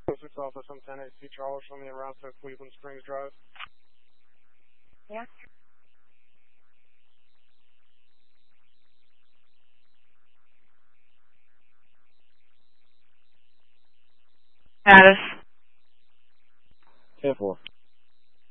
6 Alpha, some 10 AC Charles, show me around to Cleveland Springs Drive. Yeah. Status.